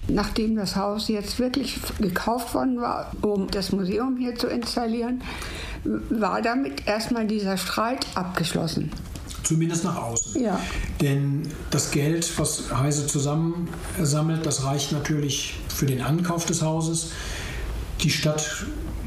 Nachdem das Haus jetzt wirklich gekauft worden war, um das Museum hier zu installieren, war damit erstmal dieser Streit abgeschlossen. Zumindest nach außen. Ja. Denn das Geld, was Heise zusammensammelt, das reicht natürlich für den Ankauf des Hauses. Die Stadt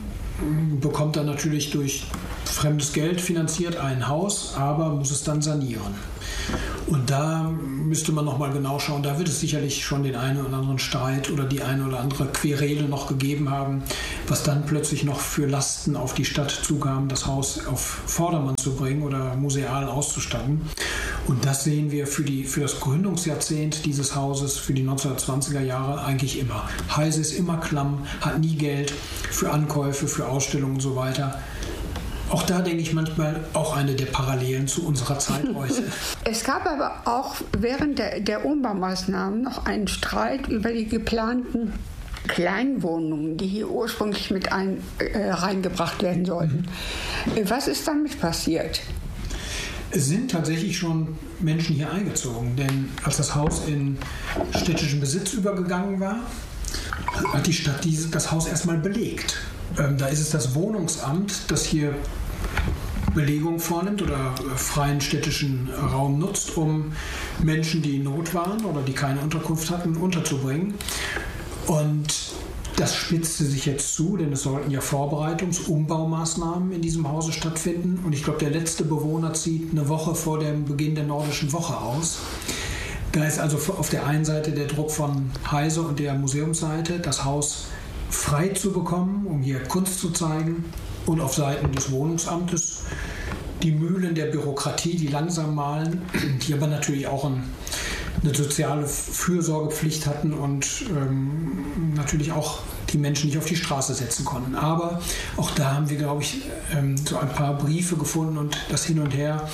bekommt dann natürlich durch fremdes Geld finanziert ein Haus, aber muss es dann sanieren. Und da müsste man noch mal genau schauen. Da wird es sicherlich schon den einen oder anderen Streit oder die eine oder andere Querele noch gegeben haben, was dann plötzlich noch für Lasten auf die Stadt zukam, das Haus auf Vordermann zu bringen oder museal auszustatten. Und das sehen wir für das Gründungsjahrzehnt dieses Hauses, für die 1920er Jahre eigentlich immer. Heise ist immer klamm, hat nie Geld für Ankäufe, für Ausstellungen und so weiter. Auch da denke ich manchmal auch eine der Parallelen zu unserer Zeit heute. Es gab aber auch während der Umbaumaßnahmen noch einen Streit über die geplanten Kleinwohnungen, die hier ursprünglich mit reingebracht werden sollten. Was ist damit passiert? Es sind tatsächlich schon Menschen hier eingezogen, denn als das Haus in städtischen Besitz übergegangen war, hat die Stadt das Haus erstmal belegt. Da ist es das Wohnungsamt, das hier Belegung vornimmt oder freien städtischen Raum nutzt, um Menschen, die in Not waren oder die keine Unterkunft hatten, unterzubringen. Und das spitzte sich jetzt zu, denn es sollten ja Umbaumaßnahmen in diesem Hause stattfinden. Und ich glaube, der letzte Bewohner zieht eine Woche vor dem Beginn der Nordischen Woche aus. Da ist also auf der einen Seite der Druck von Heise und der Museumsseite, das Haus frei zu bekommen, um hier Kunst zu zeigen, und auf Seiten des Wohnungsamtes die Mühlen der Bürokratie, die langsam mahlen, die aber natürlich auch eine soziale Fürsorgepflicht hatten und natürlich auch die Menschen nicht auf die Straße setzen konnten. Aber auch da haben wir, glaube ich, so ein paar Briefe gefunden und das Hin und Her.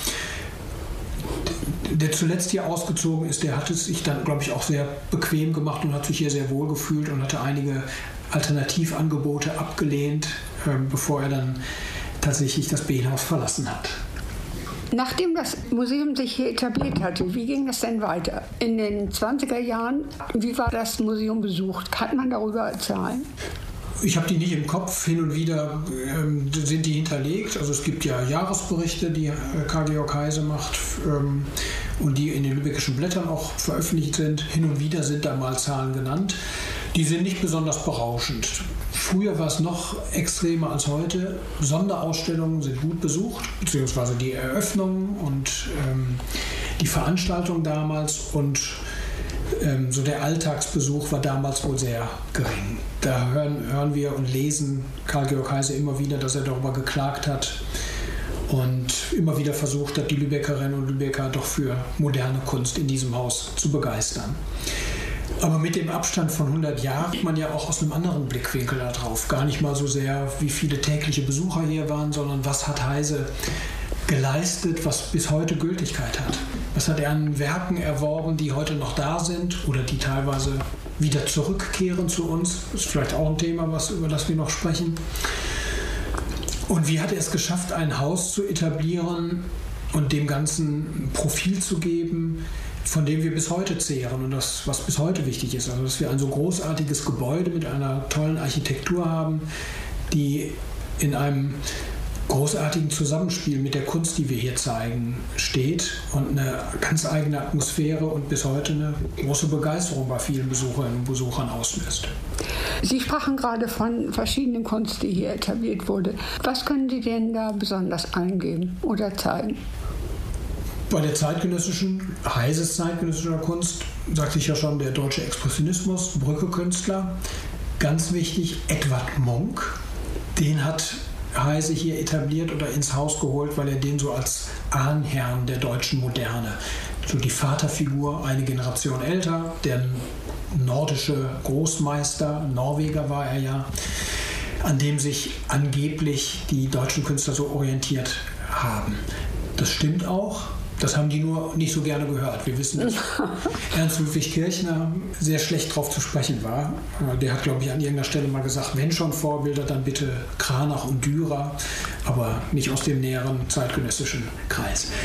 Der zuletzt hier ausgezogen ist, der hat es sich dann, glaube ich, auch sehr bequem gemacht und hat sich hier sehr wohl gefühlt und hatte einige Alternativangebote abgelehnt, bevor er dann tatsächlich das Behnhaus verlassen hat. Nachdem das Museum sich hier etabliert hatte, wie ging das denn weiter? In den 20er Jahren, wie war das Museum besucht? Kann man darüber Zahlen? Ich habe die nicht im Kopf. Hin und wieder sind die hinterlegt. Also es gibt ja Jahresberichte, die Karl Georg Heise macht und die in den Lübeckischen Blättern auch veröffentlicht sind. Hin und wieder sind da mal Zahlen genannt. Die sind nicht besonders berauschend. Früher war es noch extremer als heute. Sonderausstellungen sind gut besucht, beziehungsweise die Eröffnungen und die Veranstaltungen damals und so der Alltagsbesuch war damals wohl sehr gering. Da hören wir und lesen Karl Georg Heise immer wieder, dass er darüber geklagt hat und immer wieder versucht hat, die Lübeckerinnen und Lübecker doch für moderne Kunst in diesem Haus zu begeistern. Aber mit dem Abstand von 100 Jahren sieht man ja auch aus einem anderen Blickwinkel da drauf. Gar nicht mal so sehr, wie viele tägliche Besucher hier waren, sondern was hat Heise geleistet, was bis heute Gültigkeit hat. Was hat er an Werken erworben, die heute noch da sind oder die teilweise wieder zurückkehren zu uns. Das ist vielleicht auch ein Thema, über das wir noch sprechen. Und wie hat er es geschafft, ein Haus zu etablieren und dem Ganzen ein Profil zu geben, von dem wir bis heute zehren und das, was bis heute wichtig ist. Also, dass wir ein so großartiges Gebäude mit einer tollen Architektur haben, die in einem großartigen Zusammenspiel mit der Kunst, die wir hier zeigen, steht und eine ganz eigene Atmosphäre und bis heute eine große Begeisterung bei vielen Besucherinnen und Besuchern auslöst. Sie sprachen gerade von verschiedenen Kunst, die hier etabliert wurde. Was können Sie denn da besonders eingeben oder zeigen? Bei der Heises zeitgenössischer Kunst, sagte ich ja schon, der deutsche Expressionismus, Brücke-Künstler. Ganz wichtig, Edvard Munch. Den hat Heise hier etabliert oder ins Haus geholt, weil er den so als Ahnherrn der deutschen Moderne, so die Vaterfigur, eine Generation älter, der nordische Großmeister, Norweger war er ja, an dem sich angeblich die deutschen Künstler so orientiert haben. Das stimmt auch. Das haben die nur nicht so gerne gehört. Wir wissen, dass Ernst Ludwig Kirchner sehr schlecht drauf zu sprechen war. Der hat, glaube ich, an irgendeiner Stelle mal gesagt, wenn schon Vorbilder, dann bitte Cranach und Dürer, aber nicht aus dem näheren zeitgenössischen Kreis.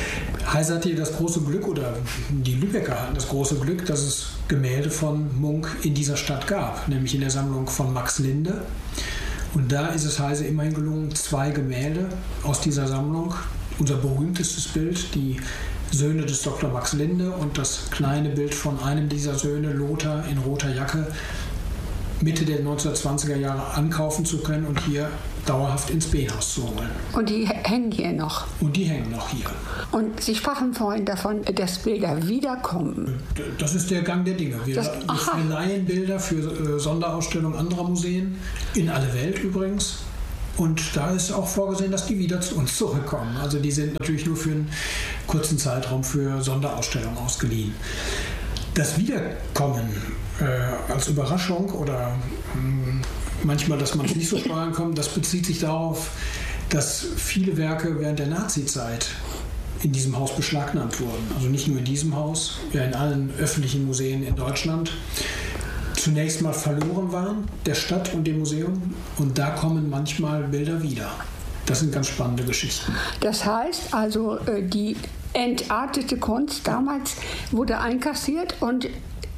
Heise hatte das große Glück, oder die Lübecker hatten das große Glück, dass es Gemälde von Munch in dieser Stadt gab, nämlich in der Sammlung von Max Linde. Und da ist es Heise immerhin gelungen, 2 Gemälde aus dieser Sammlung, unser berühmtestes Bild, die Söhne des Dr. Max Linde und das kleine Bild von einem dieser Söhne, Lothar in roter Jacke, Mitte der 1920er Jahre ankaufen zu können und hier dauerhaft ins Behnhaus zu holen. Und die hängen hier noch? Und die hängen noch hier. Und Sie sprachen vorhin davon, dass Bilder wiederkommen. Das ist der Gang der Dinge. Wir leihen Bilder für Sonderausstellungen anderer Museen, in alle Welt übrigens. Und da ist auch vorgesehen, dass die wieder zu uns zurückkommen. Also die sind natürlich nur für einen kurzen Zeitraum für Sonderausstellungen ausgeliehen. Das Wiederkommen als Überraschung oder manchmal, dass man es nicht so sparen kommt, das bezieht sich darauf, dass viele Werke während der Nazizeit in diesem Haus beschlagnahmt wurden. Also nicht nur in diesem Haus, ja in allen öffentlichen Museen in Deutschland. Zunächst mal verloren waren, der Stadt und dem Museum. Und da kommen manchmal Bilder wieder. Das sind ganz spannende Geschichten. Das heißt also, die entartete Kunst damals wurde einkassiert und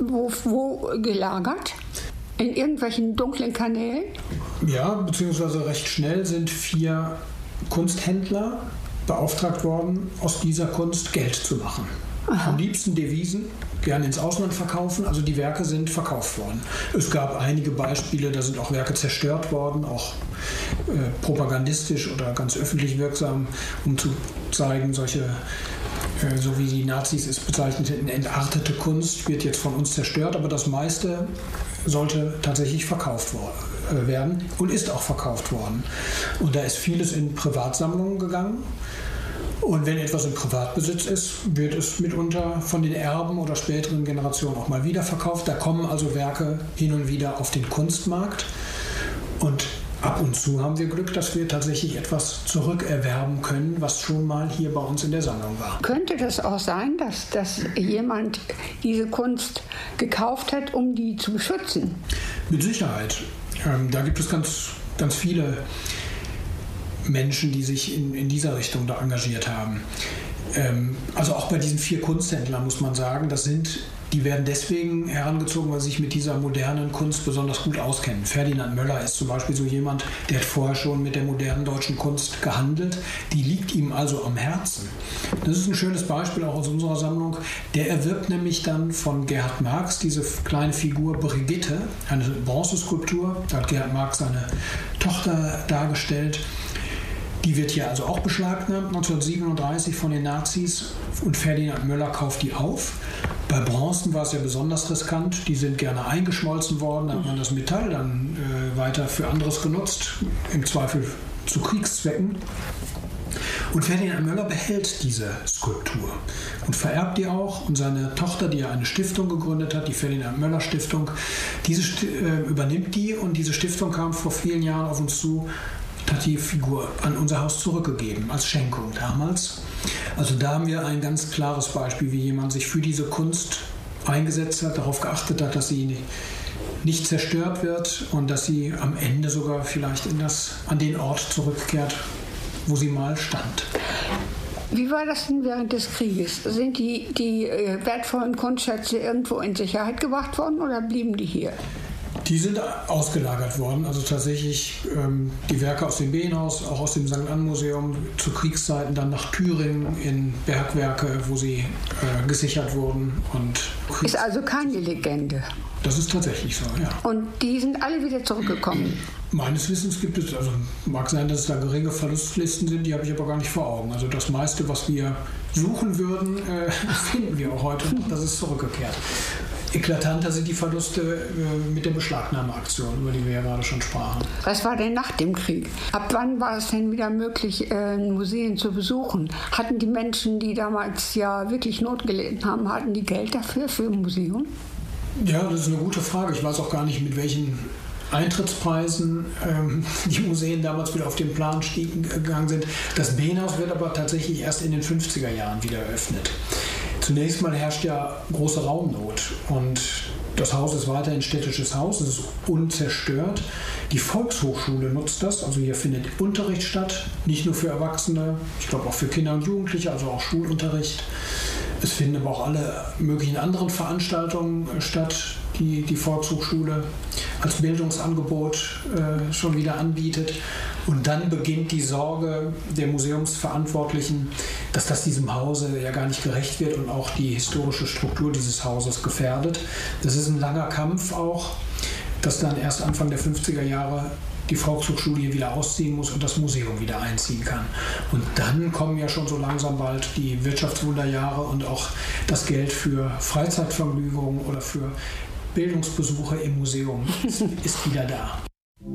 wo gelagert? In irgendwelchen dunklen Kanälen? Ja, beziehungsweise recht schnell sind 4 Kunsthändler beauftragt worden, aus dieser Kunst Geld zu machen. Aha. Am liebsten Devisen, gerne ins Ausland verkaufen, also die Werke sind verkauft worden. Es gab einige Beispiele, da sind auch Werke zerstört worden, auch propagandistisch oder ganz öffentlich wirksam, um zu zeigen, solche, so wie die Nazis es bezeichneten, entartete Kunst wird jetzt von uns zerstört, aber das meiste sollte tatsächlich verkauft werden und ist auch verkauft worden. Und da ist vieles in Privatsammlungen gegangen. Und wenn etwas in Privatbesitz ist, wird es mitunter von den Erben oder späteren Generationen auch mal wieder verkauft. Da kommen also Werke hin und wieder auf den Kunstmarkt. Und ab und zu haben wir Glück, dass wir tatsächlich etwas zurückerwerben können, was schon mal hier bei uns in der Sammlung war. Könnte das auch sein, dass jemand diese Kunst gekauft hat, um die zu beschützen? Mit Sicherheit. Da gibt es ganz, ganz viele Menschen, die sich in dieser Richtung da engagiert haben. Also auch bei diesen 4 Kunsthändlern muss man sagen, die werden deswegen herangezogen, weil sie sich mit dieser modernen Kunst besonders gut auskennen. Ferdinand Möller ist zum Beispiel so jemand, der hat vorher schon mit der modernen deutschen Kunst gehandelt. Die liegt ihm also am Herzen. Das ist ein schönes Beispiel auch aus unserer Sammlung. Der erwirbt nämlich dann von Gerhard Marx diese kleine Figur Brigitte, eine Bronzeskulptur. Da hat Gerhard Marx seine Tochter dargestellt. Die wird hier also auch beschlagnahmt, 1937 von den Nazis, und Ferdinand Möller kauft die auf. Bei Bronzen war es ja besonders riskant, die sind gerne eingeschmolzen worden, dann hat man das Metall dann weiter für anderes genutzt, im Zweifel zu Kriegszwecken. Und Ferdinand Möller behält diese Skulptur und vererbt die auch. Und seine Tochter, die ja eine Stiftung gegründet hat, die Ferdinand Möller Stiftung, übernimmt die, und diese Stiftung kam vor vielen Jahren auf uns zu, hat die Figur an unser Haus zurückgegeben, als Schenkung damals. Also da haben wir ein ganz klares Beispiel, wie jemand sich für diese Kunst eingesetzt hat, darauf geachtet hat, dass sie nicht zerstört wird und dass sie am Ende sogar vielleicht an den Ort zurückkehrt, wo sie mal stand. Wie war das denn während des Krieges? Sind die wertvollen Kunstschätze irgendwo in Sicherheit gebracht worden oder blieben die hier? Die sind ausgelagert worden, also tatsächlich die Werke aus dem Behnhaus, auch aus dem St. Ann Museum, zu Kriegszeiten dann nach Thüringen in Bergwerke, wo sie gesichert wurden. Ist also keine Legende? Das ist tatsächlich so, ja. Und die sind alle wieder zurückgekommen? Meines Wissens gibt es, also mag sein, dass es da geringe Verlustlisten sind, die habe ich aber gar nicht vor Augen. Also das meiste, was wir suchen würden, finden wir auch heute. Das ist zurückgekehrt. Eklatanter sind die Verluste mit der Beschlagnahmeaktion, über die wir ja gerade schon sprachen. Was war denn nach dem Krieg? Ab wann war es denn wieder möglich, Museen zu besuchen? Hatten die Menschen, die damals ja wirklich Not gelitten haben, hatten die Geld dafür, für ein Museum? Ja, das ist eine gute Frage. Ich weiß auch gar nicht, mit welchen Eintrittspreisen die Museen damals wieder auf den Plan gegangen sind. Das Behnhaus wird aber tatsächlich erst in den 50er Jahren wieder eröffnet. Zunächst mal herrscht ja große Raumnot, und Das Haus ist weiterhin städtisches Haus, es ist unzerstört. Die Volkshochschule nutzt das, also hier findet Unterricht statt, nicht nur für Erwachsene, ich glaube auch für Kinder und Jugendliche, also auch Schulunterricht. Es finden aber auch alle möglichen anderen Veranstaltungen statt, die die Volkshochschule als Bildungsangebot schon wieder anbietet. Und dann beginnt die Sorge der Museumsverantwortlichen, dass das diesem Hause ja gar nicht gerecht wird und auch die historische Struktur dieses Hauses gefährdet. Das ist ein langer Kampf auch, dass dann erst Anfang der 50er Jahre die Volkshochschule hier wieder ausziehen muss und das Museum wieder einziehen kann. Und dann kommen ja schon so langsam bald die Wirtschaftswunderjahre und auch das Geld für Freizeitvergnügungen oder für Bildungsbesuche im Museum ist wieder da.